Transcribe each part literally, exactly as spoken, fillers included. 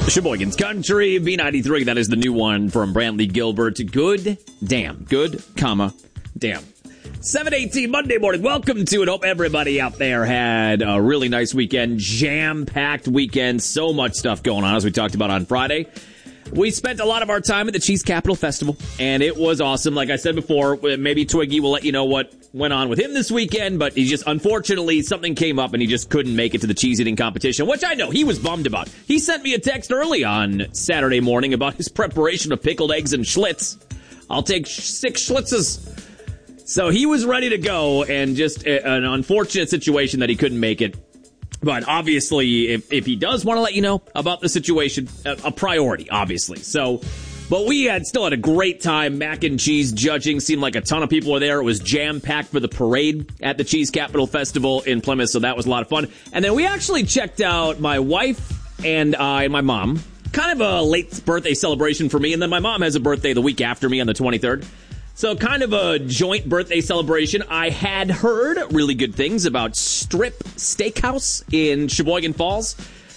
Sheboygan's Country, B ninety-three. That is the new one from Brantley Gilbert. Good damn. Good, comma, damn. seven eighteen Monday morning. Welcome to it. Hope everybody out there had a really nice weekend. Jam-packed weekend. So much stuff going on, as we talked about on Friday. We spent a lot of our time at the Cheese Capital Festival, and it was awesome. Like I said before, maybe Twiggy will let you know what went on with him this weekend, but he just, unfortunately, something came up and he just couldn't make it to the cheese eating competition, which I know he was bummed about. He sent me a text early on Saturday morning about his preparation of pickled eggs and Schlitz. I'll take six Schlitzes. So he was ready to go, and just an unfortunate situation that he couldn't make it. But obviously, if, if he does want to let you know about the situation, a, a priority, obviously. So, but we had still had a great time. Mac and cheese judging. Seemed like a ton of people were there. It was jam-packed for the parade at the Cheese Capital Festival in Plymouth, so that was a lot of fun. And then we actually checked out my wife and I and my mom. Kind of a late birthday celebration for me. And then my mom has a birthday the week after me on the twenty-third. So kind of a joint birthday celebration. I had heard really good things about Strip Steakhouse in Sheboygan Falls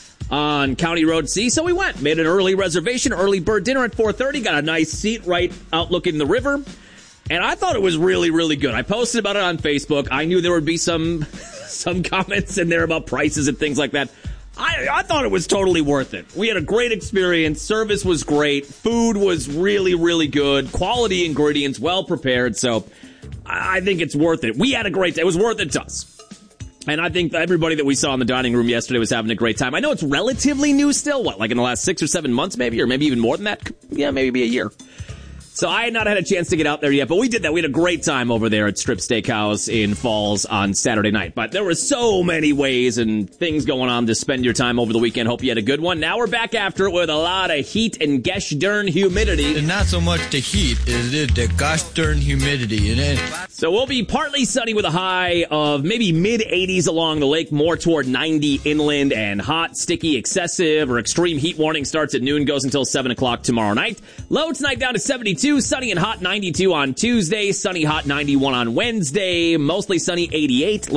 on County Road C. So we went, made an early reservation, early bird dinner at four thirty, got a nice seat right out looking the river. And I thought it was really, really good. I posted about it on Facebook. I knew there would be some, some comments in there about prices and things like that. I, I thought it was totally worth it. We had a great experience. Service was great. Food was really, really good. Quality ingredients, well prepared. So I, I think it's worth it. We had a great day. It was worth it to us. And I think everybody that we saw in the dining room yesterday was having a great time. I know it's relatively new still. What, like in the last six or seven months maybe? Or maybe even more than that? Yeah, maybe a year. So I had not had a chance to get out there yet, but we did that. We had a great time over there at Strip Steakhouse in Falls on Saturday night. But there were so many ways and things going on to spend your time over the weekend. Hope you had a good one. Now we're back after it with a lot of heat and gosh darn humidity. And not so much the heat, it is the gosh darn humidity. And then so we'll be partly sunny with a high of maybe mid eighties along the lake, more toward ninety inland, and hot, sticky, excessive, or extreme heat warning starts at noon, goes until seven o'clock tomorrow night. Low tonight down to seventy-two. Sunny and hot ninety-two on Tuesday. Sunny, hot ninety-one on Wednesday. Mostly sunny eighty-eight.